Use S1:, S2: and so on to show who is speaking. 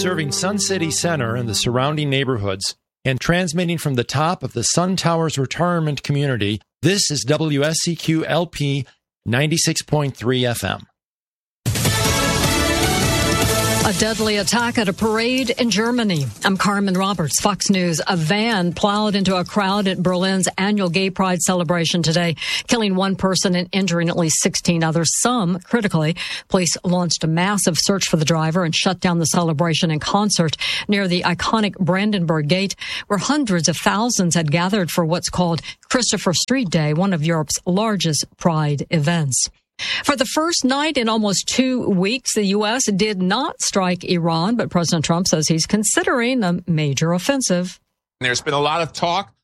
S1: serving Sun City Center and the surrounding neighborhoods, and transmitting from the top of the Sun Towers retirement community. This is WSCQ LP 96.3 FM.
S2: A deadly attack at a parade in Germany. I'm Carmen Roberts, Fox News. A van plowed into a crowd at Berlin's annual Gay Pride celebration today, killing one person and injuring at least 16 others, some critically. Police launched a massive search for the driver and shut down the celebration in concert near the iconic Brandenburg Gate, where hundreds of thousands had gathered for what's called Christopher Street Day, one of Europe's largest pride events. For the first night in almost 2 weeks, the U.S. did not strike Iran, but President Trump says he's considering a major offensive.
S3: There's been a lot of talk